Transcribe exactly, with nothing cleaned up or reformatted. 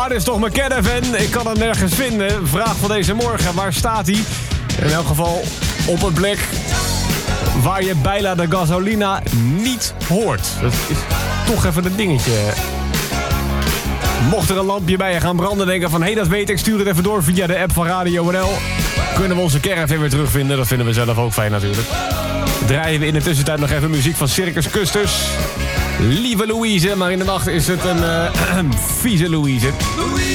Ah, dit is toch mijn caravan. Ik kan hem nergens vinden. Vraag van deze morgen, waar staat hij? In elk geval op een plek waar je Baila de Gasolina niet hoort. Dat is toch even een dingetje. Mocht er een lampje bij je gaan branden, denken van... hé, hey, dat weet ik, stuur het even door via de app van Radio N L. Kunnen we onze caravan weer terugvinden. Dat vinden we zelf ook fijn natuurlijk. Draaien we in de tussentijd nog even muziek van Circus Custus. Lieve Louise, maar in de nacht is het een uh, vieze Louise.